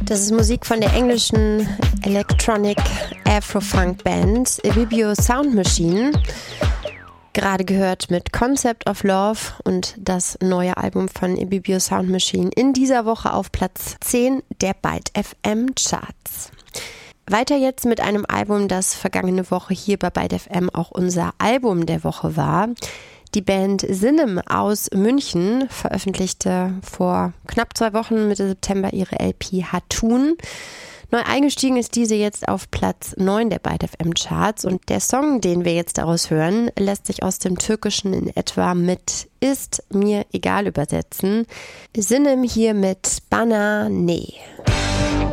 Das ist Musik von der englischen Electronic Afro-Funk Band Ibibio Sound Machine. Gerade gehört mit Concept of Love und das neue Album von Ibibio Sound Machine in dieser Woche auf Platz 10 der Byte FM Charts. Weiter jetzt mit einem Album, das vergangene Woche hier bei Byte FM auch unser Album der Woche war. Die Band Sinem aus München veröffentlichte vor knapp 2 Wochen Mitte September ihre LP Hatun. Neu eingestiegen ist diese jetzt auf Platz 9 der Byte FM Charts und der Song, den wir jetzt daraus hören, lässt sich aus dem Türkischen in etwa mit "Ist mir egal" übersetzen. Sinem hier mit Bana Ne.